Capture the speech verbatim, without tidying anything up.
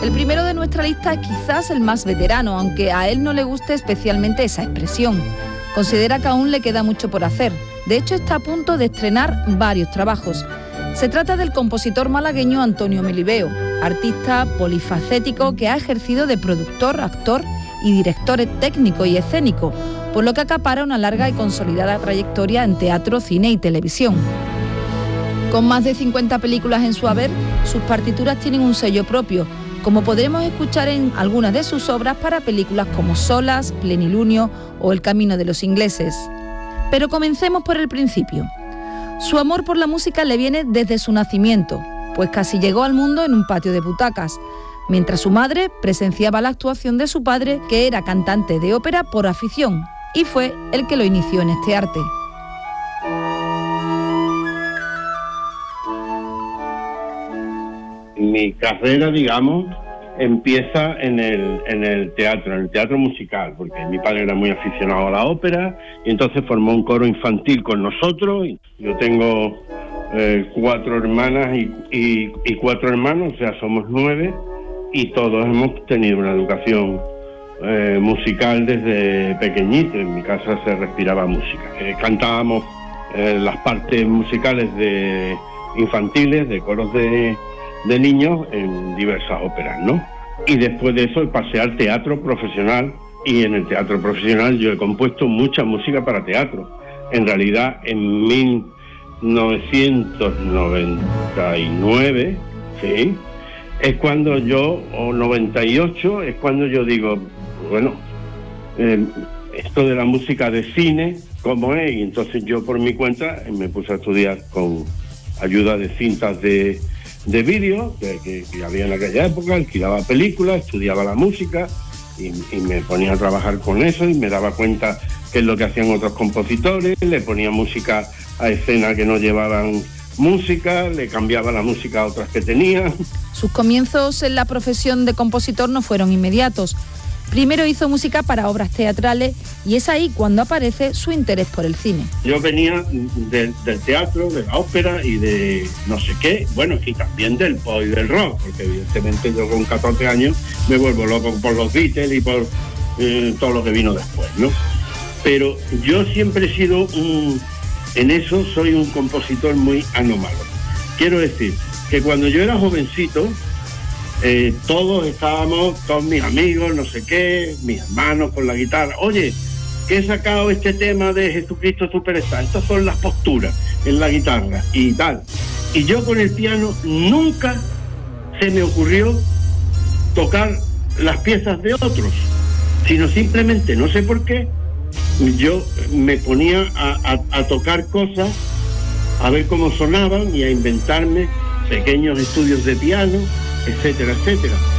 El primero de nuestra lista es quizás el más veterano, aunque a él no le guste especialmente esa expresión. Considera que aún le queda mucho por hacer. De hecho, está a punto de estrenar varios trabajos. Se trata del compositor malagueño Antonio Melibeo, artista polifacético que ha ejercido de productor, actor y director técnico y escénico, por lo que acapara una larga y consolidada trayectoria en teatro, cine y televisión. Con más de cincuenta películas en su haber, sus partituras tienen un sello propio, como podremos escuchar en algunas de sus obras para películas como Solas, Plenilunio o El camino de los ingleses. Pero comencemos por el principio. Su amor por la música le viene desde su nacimiento, pues casi llegó al mundo en un patio de butacas, mientras su madre presenciaba la actuación de su padre, que era cantante de ópera por afición, y fue el que lo inició en este arte. Mi carrera, digamos, empieza en el, en el teatro, en el teatro musical, porque mi padre era muy aficionado a la ópera y entonces formó un coro infantil con nosotros. Yo tengo eh, cuatro hermanas y, y, y cuatro hermanos, o sea, somos nueve, y todos hemos tenido una educación eh, musical desde pequeñito. En mi casa se respiraba música. Eh, cantábamos eh, las partes musicales de infantiles, de coros de... de niños en diversas óperas, ¿no? Y después de eso pasé al teatro profesional, y en el teatro profesional yo he compuesto mucha música para teatro. En realidad, en mil novecientos noventa y nueve, sí, es cuando yo, o noventa y ocho, es cuando yo digo, bueno, eh, esto de la música de cine, ¿cómo es? Y entonces yo por mi cuenta me puse a estudiar con ayuda de cintas de de vídeo que, que, que había en aquella época, alquilaba películas, estudiaba la música y, y me ponía a trabajar con eso y me daba cuenta qué es lo que hacían otros compositores, le ponía música a escenas que no llevaban música, le cambiaba la música a otras que tenían. Sus comienzos en la profesión de compositor no fueron inmediatos. Primero hizo música para obras teatrales y es ahí cuando aparece su interés por el cine. Yo venía de, del teatro, de la ópera y de no sé qué, bueno, y también del pop y del rock, porque evidentemente yo con catorce años me vuelvo loco por los Beatles y por eh, todo lo que vino después, ¿no? Pero yo siempre he sido un... En eso soy un compositor muy anómalo. Quiero decir que cuando yo era jovencito, Eh, todos estábamos, todos mis amigos, no sé qué, mis hermanos con la guitarra. Oye, que he sacado este tema de Jesucristo Superstar. Estas son las posturas en la guitarra y tal. Y yo con el piano nunca se me ocurrió tocar las piezas de otros, sino simplemente, no sé por qué, yo me ponía a, a, a tocar cosas, a ver cómo sonaban y a inventarme pequeños estudios de piano, etcétera, etcétera.